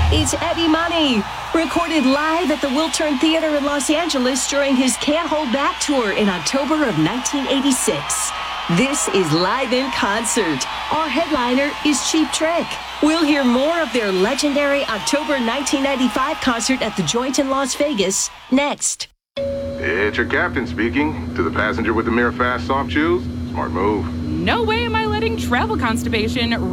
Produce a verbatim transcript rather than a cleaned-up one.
It's Eddie Money, recorded live at the Wiltern Theater in Los Angeles during his Can't Hold Back tour in October of nineteen eighty-six. This is Live in Concert. Our headliner is Cheap Trick. We'll hear more of their legendary October nineteen ninety-five concert at the Joint in Las Vegas next. It's your captain speaking. To the passenger with the mirror fast soft shoes, smart move. No way am I letting travel constipation